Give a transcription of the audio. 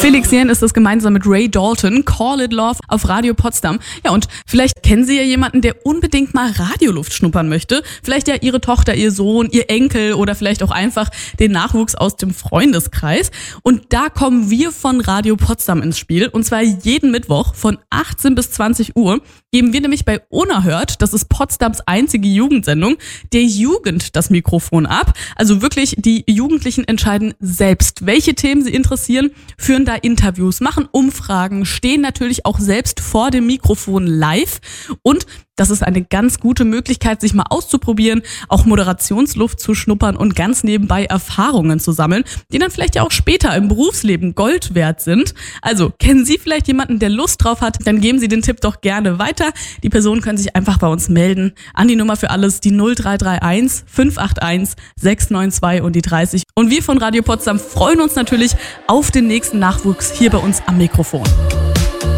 Felix Jähn ist es gemeinsam mit Ray Dalton, Call It Love auf Radio Potsdam. Ja, und vielleicht kennen Sie ja jemanden, der unbedingt mal Radioluft schnuppern möchte. Vielleicht ja Ihre Tochter, Ihr Sohn, Ihr Enkel oder vielleicht auch einfach den Nachwuchs aus dem Freundeskreis. Und da kommen wir von Radio Potsdam ins Spiel. Und zwar jeden Mittwoch von 18 bis 20 Uhr geben wir nämlich bei Unerhört, das ist Potsdams einzige Jugendsendung, der Jugend das Mikrofon ab. Also wirklich, die Jugendlichen entscheiden selbst, welche Themen sie interessieren, führen da Interviews, machen Umfragen, stehen natürlich auch selbst vor dem Mikrofon live. Und das ist eine ganz gute Möglichkeit, sich mal auszuprobieren, auch Moderationsluft zu schnuppern und ganz nebenbei Erfahrungen zu sammeln, die dann vielleicht ja auch später im Berufsleben Gold wert sind. Also, kennen Sie vielleicht jemanden, der Lust drauf hat? Dann geben Sie den Tipp doch gerne weiter. Die Personen können sich einfach bei uns melden. An die Nummer für alles, die 0331 581 692 und die 30. Und wir von Radio Potsdam freuen uns natürlich auf den nächsten Nachwuchs hier bei uns am Mikrofon.